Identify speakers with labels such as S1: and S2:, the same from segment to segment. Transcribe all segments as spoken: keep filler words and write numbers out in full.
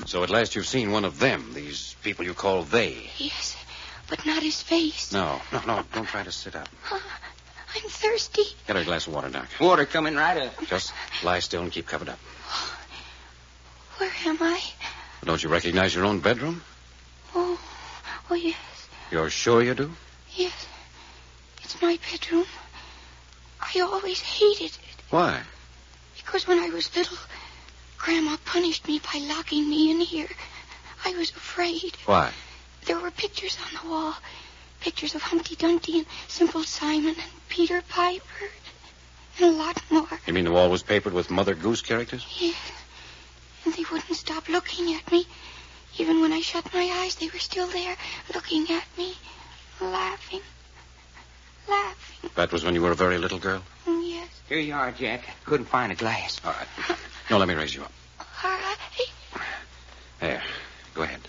S1: So at last you've seen one of them, these people you call they.
S2: Yes, but not his face.
S1: No, no, no, don't try to sit up.
S2: Uh, I'm thirsty.
S1: Get her a glass of water, Doc.
S3: Water coming right up.
S1: Just lie still and keep covered up.
S2: Where am I?
S1: Don't you recognize your own bedroom?
S2: Oh, oh, yes.
S1: You're sure you do?
S2: Yes, it's my bedroom. I always hated it.
S1: Why?
S2: Because when I was little, Grandma punished me by locking me in here. I was afraid.
S1: Why?
S2: There were pictures on the wall. Pictures of Humpty Dumpty and Simple Simon and Peter Piper and a lot more.
S1: You mean the wall was papered with Mother Goose characters?
S2: Yes. And they wouldn't stop looking at me. Even when I shut my eyes, they were still there, looking at me, laughing, laughing.
S1: That was when you were a very little girl?
S2: Yes.
S3: Here you are, Jack. Couldn't find a glass.
S1: All right. No, let me raise you up.
S2: All right.
S1: There. Go ahead.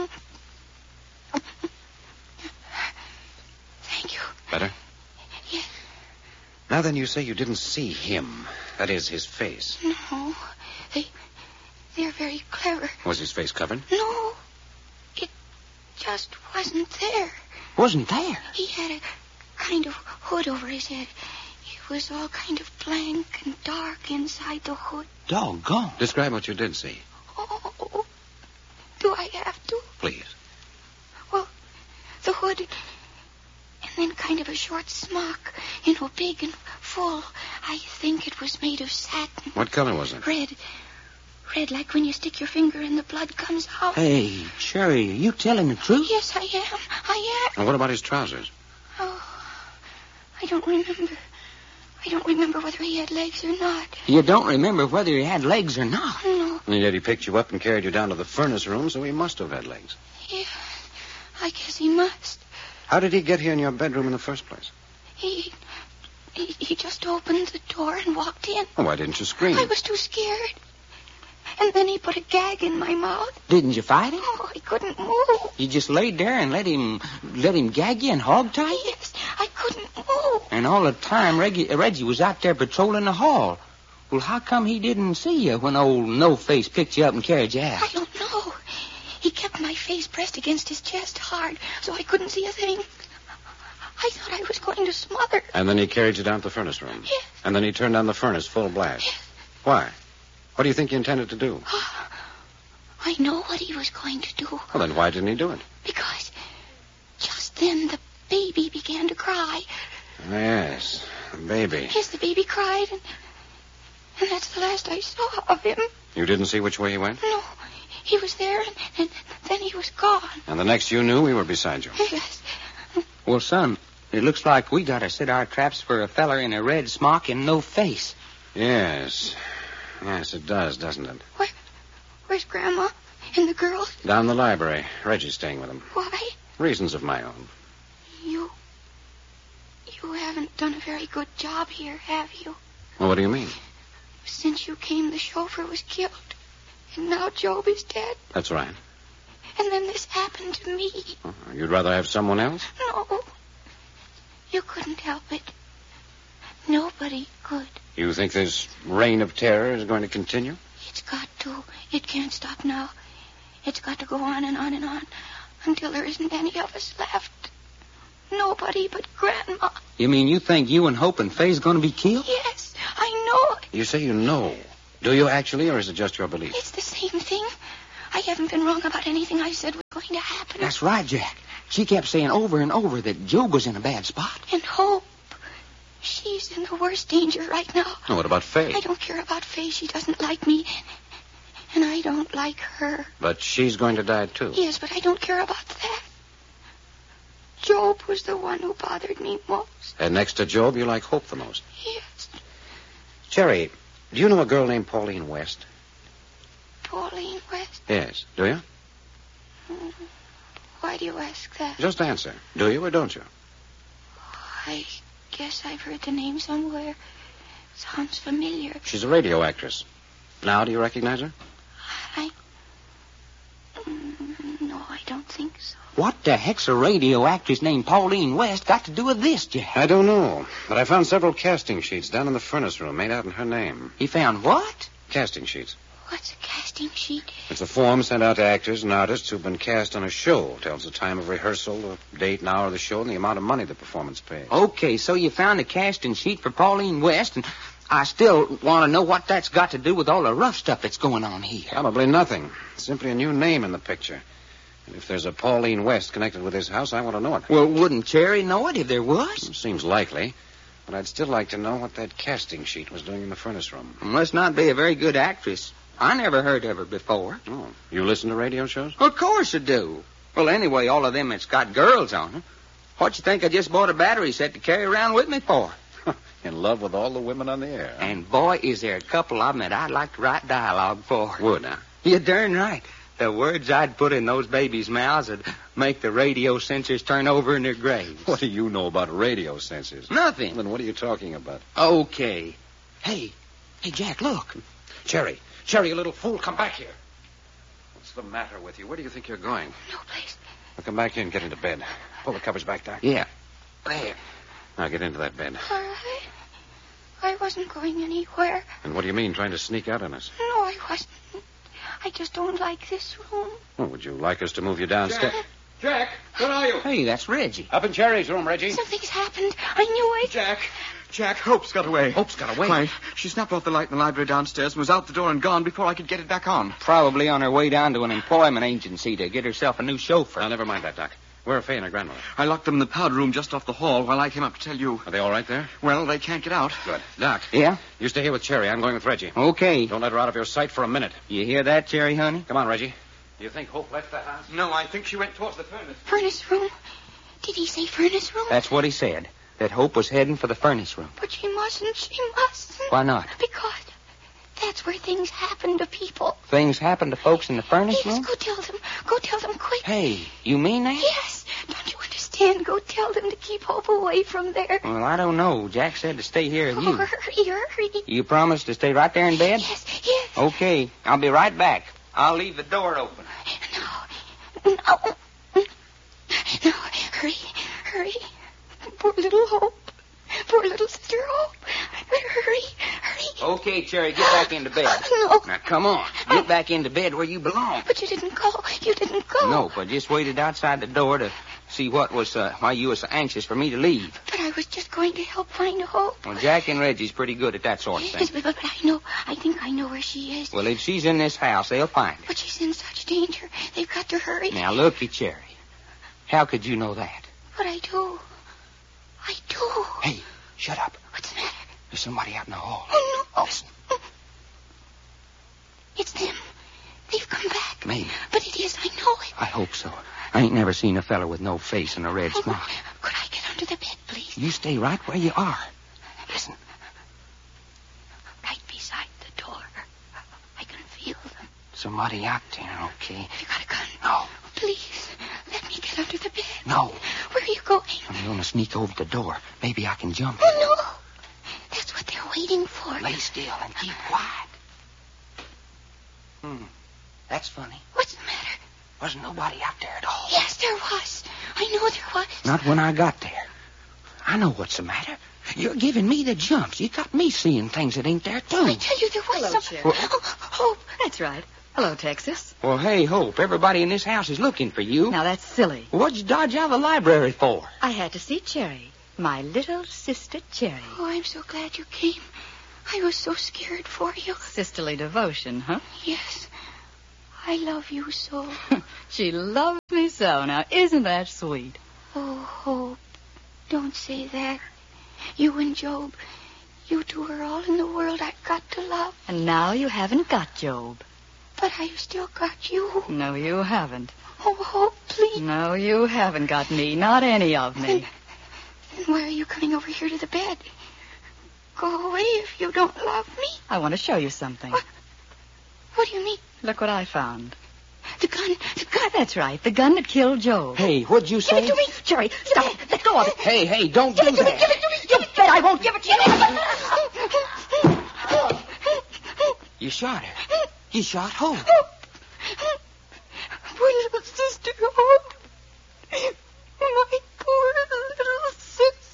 S2: Thank you.
S1: Better?
S2: Yes.
S1: Now then, you say you didn't see him. That is, his face.
S2: No. They... They're very clever.
S1: Was his face covered?
S2: No. It just wasn't there.
S3: Wasn't there?
S2: He had a kind of hood over his head. It was all kind of blank and dark inside the hood.
S3: Doggone.
S1: Describe what you did see.
S2: Oh, do I have to?
S1: Please.
S2: Well, the hood, and then kind of a short smock, you know, big and full. I think it was made of satin.
S1: What color was it?
S2: Red. Red, like when you stick your finger and the blood comes out.
S3: Hey, Sherry, are you telling the truth?
S2: Yes, I am. I am.
S1: And what about his trousers?
S2: Oh, I don't remember. I don't remember whether he had legs or not.
S3: You don't remember whether he had legs or not?
S2: No.
S1: And yet he picked you up and carried you down to the furnace room, so he must have had legs.
S2: Yeah, I guess he must.
S1: How did he get here in your bedroom in the first place?
S2: He, he, he just opened the door and walked in.
S1: Well, why didn't you scream?
S2: I was too scared. And then he put a gag in my mouth.
S3: Didn't you fight him?
S2: Oh, I couldn't move.
S3: You just laid there and let him let him gag you and hog tie you?
S2: Yes, I couldn't move.
S3: And all the time Reggie, Reggie was out there patrolling the hall. Well, how come he didn't see you when old No-Face picked you up and carried you out?
S2: I don't know. He kept my face pressed against his chest hard, so I couldn't see a thing. I thought I was going to smother.
S1: And then he carried you down to the furnace room?
S2: Yes.
S1: And then he turned on the furnace full blast?
S2: Yes.
S1: Why? What do you think he intended to do?
S2: Oh, I know what he was going to do.
S1: Well, then why didn't he do it?
S2: Because just then the baby began to cry.
S1: Yes, the baby.
S2: Yes, the baby cried, and, and that's the last I saw of him.
S1: You didn't see which way he went?
S2: No, he was there, and, and then he was gone.
S1: And the next you knew, we were beside you.
S2: Yes.
S3: Well, son, it looks like we gotta set our traps for a feller in a red smock and no face.
S1: Yes. Yes, it does, doesn't it?
S2: Where, where's Grandma and the girls?
S1: Down the library. Reggie's staying with them.
S2: Why?
S1: Reasons of my own.
S2: You... You haven't done a very good job here, have you?
S1: Well, what do you mean?
S2: Since you came, the chauffeur was killed. And now Job is dead.
S1: That's right.
S2: And then this happened to me.
S1: Oh, you'd rather have someone else?
S2: No. You couldn't help it. Nobody could.
S1: You think this reign of terror is going to continue?
S2: It's got to. It can't stop now. It's got to go on and on and on until there isn't any of us left. Nobody but Grandma.
S3: You mean you think you and Hope and Faye's gonna be killed?
S2: Yes, I know it.
S1: You say you know. Do you actually, or is it just your belief?
S2: It's the same thing. I haven't been wrong about anything I said was going to happen.
S3: That's right, Jack. She kept saying over and over that Job was in a bad spot.
S2: And Hope. She's in the worst danger right now.
S1: Oh, what about Faye?
S2: I don't care about Faye. She doesn't like me. And I don't like her.
S1: But she's going to die, too.
S2: Yes, but I don't care about that. Job was the one who bothered me most.
S1: And next to Job, you like Hope the most.
S2: Yes.
S1: Cherry, do you know a girl named Pauline West?
S2: Pauline West?
S1: Yes. Do you?
S2: Mm, why do you ask that?
S1: Just answer. Do you or don't you?
S2: I guess I've heard the name somewhere. Sounds familiar.
S1: She's a radio actress. Now, do you recognize her?
S2: I... Mm, no, I don't think so.
S3: What the heck's a radio actress named Pauline West got to do with this, Jack?
S1: I don't know, but I found several casting sheets down in the furnace room made out in her name.
S3: He found what?
S1: Casting sheets.
S2: What's a casting sheet?
S1: It's a form sent out to actors and artists who've been cast on a show. Tells the time of rehearsal, the date and hour of the show, and the amount of money the performance pays.
S3: Okay, so you found a casting sheet for Pauline West, and I still want to know what that's got to do with all the rough stuff that's going on here.
S1: Probably nothing. Simply a new name in the picture. And if there's a Pauline West connected with this house, I want to know it.
S3: Well, wouldn't Cherry know it if there was?
S1: It seems likely. But I'd still like to know what that casting sheet was doing in the furnace room.
S3: Must not be a very good actress. I never heard of her before.
S1: Oh, you listen to radio shows?
S3: Of course I do. Well, anyway, all of them that's got girls on them. What you think I just bought a battery set to carry around with me for?
S1: In love with all the women on the air. Huh?
S3: And, boy, is there a couple of them that I'd like to write dialogue for.
S1: Would, huh?
S3: You're darn right. The words I'd put in those babies' mouths would make the radio censors turn over in their graves.
S1: What do you know about radio censors?
S3: Nothing.
S1: Then what are you talking about?
S3: Okay. Hey, hey, Jack, look.
S1: Cherry. Cherry, you little fool, come back here. What's the matter with you? Where do you think you're going?
S2: No place.
S1: Well, come back here and get into bed. Pull the covers back, Doc.
S3: Yeah. There.
S1: Now get into that bed.
S2: All right. I wasn't going anywhere.
S1: And what do you mean, trying to sneak out on us?
S2: No, I wasn't. I just don't like this room.
S1: Well, would you like us to move you downstairs?
S4: Jack, Jack, where are you?
S3: Hey, that's Reggie.
S1: Up in Cherry's room, Reggie.
S2: Something's happened. I knew it.
S4: Jack, Jack, Hope's got away.
S1: Hope's got away?
S4: Why, she snapped off the light in the library downstairs and was out the door and gone before I could get it back on.
S3: Probably on her way down to an employment agency to get herself a new chauffeur.
S1: Now, never mind that, Doc. Where are Fay and her grandmother?
S4: I locked them in the powder room just off the hall while I came up to tell you.
S1: Are they all right there?
S4: Well, they can't get out.
S1: Good. Doc.
S3: Yeah?
S1: You stay here with Cherry. I'm going with Reggie.
S3: Okay.
S1: Don't let her out of your sight for a minute.
S3: You hear that, Cherry, honey?
S1: Come on, Reggie. Do you think Hope left the house?
S4: No, I think she went towards the furnace.
S2: Furnace room? Did he say furnace room?
S3: That's what he said, that Hope was heading for the furnace room.
S2: But she mustn't. She mustn't.
S3: Why not?
S2: Because that's where things happen to people.
S3: Things happen to folks in the furnace
S2: Yes,
S3: room?
S2: go tell them. Go tell them quick.
S3: Hey, you mean that?
S2: Yes. Don't you understand? Go tell them to keep Hope away from there.
S3: Well, I don't know. Jack said to stay here with
S2: Oh,
S3: you.
S2: hurry, hurry.
S3: You promise to stay right there in bed?
S2: Yes, yes.
S3: Okay. I'll be right back. I'll leave the door open.
S2: No, no. No, hurry, hurry. Poor little Hope. Poor little sister Hope. Hurry, hurry.
S3: Okay, Cherry, get back into bed.
S2: No.
S3: Now, come on. Get back into bed where you belong.
S2: But you didn't go. You didn't go.
S3: No, but just waited outside the door to see what was, uh, why you were so anxious for me to leave.
S2: But I was just going to help find Hope.
S3: Well, Jack and Reggie's pretty good at that sort of
S2: Yes,
S3: thing.
S2: but, but I know. I think I know where she is.
S3: Well, if she's in this house, they'll find her.
S2: But she's in such danger. They've got to hurry.
S3: Now, looky, Cherry. How could you know that?
S2: But I do. I do.
S3: Hey, shut up.
S2: What's the matter?
S3: There's somebody out in the hall.
S2: Oh, no.
S3: Listen.
S2: It's them. They've come back.
S3: Maybe.
S2: But it is. I know it.
S3: I hope so. I ain't never seen a fella with no face and a red
S2: Oh,
S3: smile.
S2: could I get under the bed, please?
S3: You stay right where you are. Listen.
S2: Right beside the door. I can feel them.
S3: Somebody out there, okay?
S2: You got a gun?
S3: No.
S2: Please, let me get under the bed.
S3: No.
S2: Where are you going?
S3: I'm going to sneak over the door. Maybe I can jump.
S2: Oh, no. That's what they're waiting for.
S3: Lay still and keep quiet. Hmm. That's funny.
S2: What's the matter?
S3: Wasn't nobody out there at all.
S2: Yes, there was. I know there was.
S3: Not when I got there. I know what's the matter. You're giving me the jumps. You got me seeing things that ain't there, too.
S2: I tell you, there was
S5: Hello,
S2: some...
S5: Cherry.
S2: Oh, Hope.
S5: That's right. Hello, Texas.
S3: Well, hey, Hope, everybody in this house is looking for you.
S5: Now, that's silly.
S3: What'd you dodge out of the library for?
S5: I had to see Cherry, my little sister Cherry.
S2: Oh, I'm so glad you came. I was so scared for you.
S5: Sisterly devotion, huh?
S2: Yes. I love you so.
S5: She loves me so. Now, isn't that sweet?
S2: Oh, Hope, don't say that. You and Job, you two are all in the world I've got to love.
S5: And now you haven't got Job.
S2: But I've still got you.
S5: No, you haven't.
S2: Oh, Hope, please.
S5: No, you haven't got me. Not any of me.
S2: Then, then why are you coming over here to the bed? Go away if you don't love me.
S5: I want to show you something.
S2: What? What do you mean?
S5: Look what I found.
S2: The gun. The gun.
S5: That's right. The gun that killed Job.
S3: Hey, what'd you
S2: Give
S3: say?
S2: it to me.
S5: Cherry, stop it. Let go of it.
S3: Hey, hey, don't
S2: Give
S3: do
S2: it to me.
S3: that.
S2: Give it to me.
S5: You bet I won't give it to you.
S3: You shot her. You shot Hope.
S2: Oh,